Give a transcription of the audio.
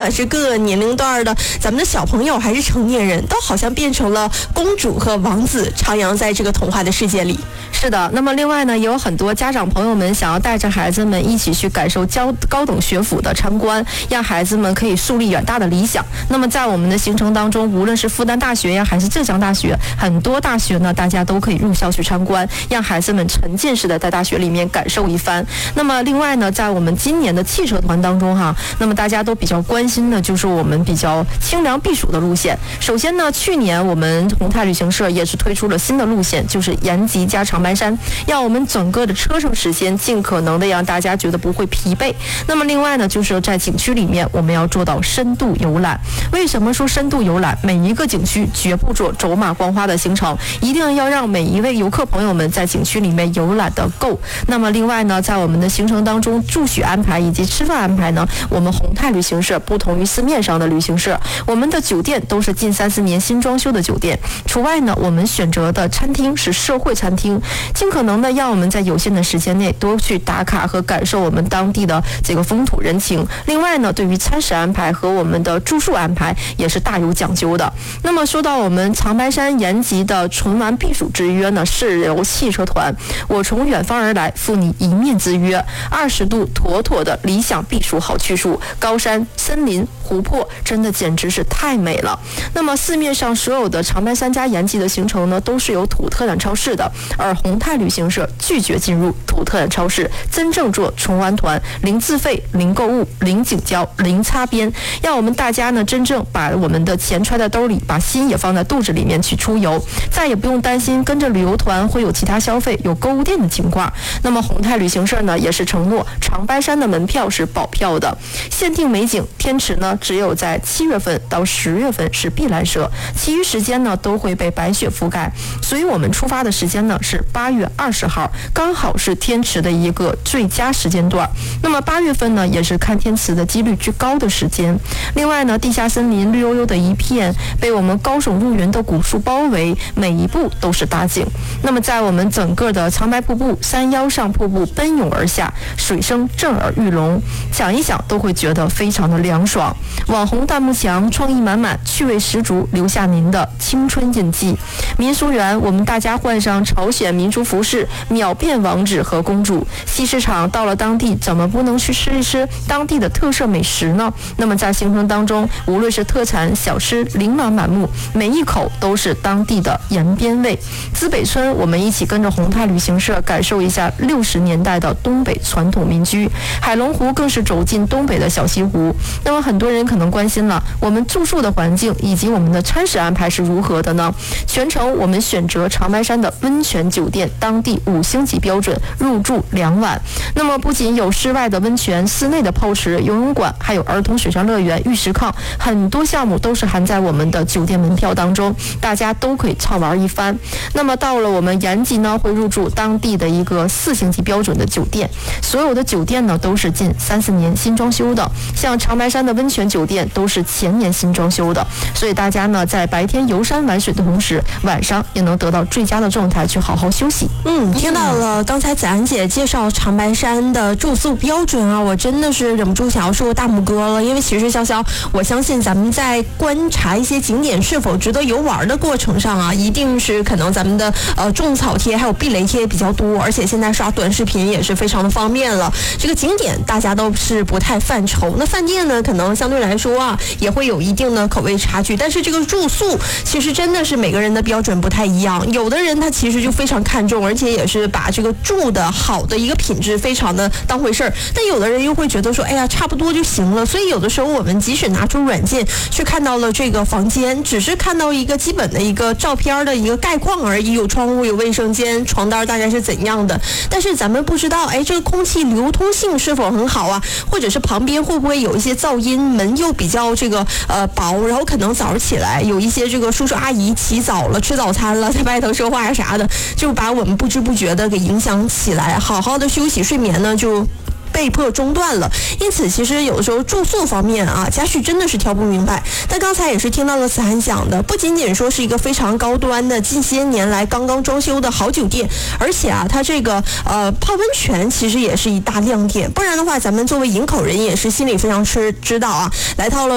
管是各个年龄段的咱们的小朋友还是成年人，都好像变成了公主和王子，徜徉在这个童话的世界里。 是的，那么另外呢，也有很多家长朋友们想要带着孩子们一起去感受高等学府的参观，让孩子们可以树立远大的理想。那么在我们的行程当中，无论是复旦大学呀，还是浙江大学，很多大学呢，大家都可以入校去参观，让孩子们沉浸式的在大学里面感受一番。那么另外呢，在我们今年的汽车团当中哈，那么大家都比较关心的就是我们比较清凉避暑的路线。首先呢，去年我们宏泰旅行社也是推出了新的路线，就是延吉加长白山，让我们整个的车程时间尽可能的让大家觉得不会疲惫。那么另外呢，就是在景区里面我们要做到深度游览。为什么说深度游览？每一个景区绝不做走马观花的行程，一定要让每一位游客朋友们在景区里面游览的够。那么另外呢，在我们的行程当中，住宿安排以及吃饭安排呢，我们宏泰旅行社不同于市面上的旅行社，我们的酒店都是近30年新装修的酒店，除外呢，我们选择的餐厅是社会餐厅，尽可能的让我们在有限的时间内多去打卡和感受我们当地的这个风土人情。另外呢，对于餐食安排和我们的住宿安排也是大有讲究的。那么说到我们长白山延吉的纯玩避暑之约呢，是由汽车团，我从远方而来，赴你一面之约，20度妥妥的理想避暑好去处，高山、森林、湖泊，真的简直是太美了。那么市面上所有的长白山加延吉的行程呢，都是有土特产超市的，而宏泰旅行社拒绝进入土特产超市，真正做纯玩团，零自费、零购物、零景交、零擦边，让我们大家呢真正把我们的钱揣在兜里，把心也放在肚子里面去出游，再也不用担心跟着旅游团会有其他消费、有购物店的情况。那么宏泰旅行社呢，也是承诺长白山的门票是保票的，限定美景天池呢，只有在7月份到10月份是碧蓝色，其余时间呢都会被白雪覆盖。所以我们出发的时间呢是8月20号，刚好是天池的一个最佳时间段。那么8月份呢，也是看天池的几率最高的时间。另外呢，地下森林绿油油的一片，被我们高耸入云的古树包围，每一步都是大景。那么在我们整个的长白瀑布山腰上，瀑布奔涌而下，水声震耳欲聋，想一想都会觉得非常的凉爽。网红弹幕墙，创意满满，趣味十足，留下您的青春印记。民俗园，我们大家换上朝鲜民族服饰，秒变王子和公主。西市场，到了当地怎么不能去吃一吃当地的特色美食呢？那么在行程当中，无论是特产小吃，琳琅满目，每一口都是当地的延边味。资北村，我们一起跟着宏泰旅行社感受一下60年代的东北传统民居。海龙湖更是走进东北的小西湖。那么很多人可能关心了，我们住宿的环境以及我们的餐食安排是如何的呢？全程我们选择长白山的温泉酒店，当地5星级标准，入住2晚。那么不仅有室外的温泉、室内的泡池、游泳馆，还有儿童水上乐园、玉石抗，很多项目都是含在我们的酒店门票当中，大家都可以畅玩一番。那么到了我们延吉呢，会入住当地的一个4星级标准的酒店，所有的酒店呢都是近30年新装修的，像长白山的温泉酒店都是前年新装修的，所以大家呢在白天游山玩水的同时，晚上也能得到最佳的状态去好好休息。 听到了刚才子安姐介绍长白山的住宿标准啊，我真的是忍不住想要竖大拇哥了。因为其实潇潇，我相信咱们在观察一些景点是否值得游玩的过程上啊，一定是可能咱们的种草贴还有避雷贴比较多，而且现在刷短视频也是非常的方便了。这个景点大家都是不太犯愁，那饭店呢可能相对来说啊也会有一定的口味差距，但是这个住宿其实真的是每个人的标准不太一样，有的人他其实就非常看重，而且也是把这个住的好的一个品质非常的当回事儿，但有的人又会觉得说哎呀差不多就行了。所以有的时候我们即使拿出软件去看到了这个房间，只是看到一个基本的一个照片的一个概况而已，有窗户有卫生间，床单大概是怎样的，但是咱们不知道哎这个空气流通性是否很好啊，或者是旁边会不会有一些噪音，门又比较这个薄，然后可能早上起来有一些这个叔叔阿姨起早了吃早餐了，在外头说话呀啥的，就把我们不知不觉的给影响起来，好好的休息睡眠呢就被迫中断了。因此其实有的时候住宿方面啊，家旭真的是挑不明白。但刚才也是听到了子涵讲的，不仅仅说是一个非常高端的近些年来刚刚装修的好酒店，而且啊它这个泡温泉其实也是一大亮点，不然的话咱们作为营口人也是心里非常知道啊，来到了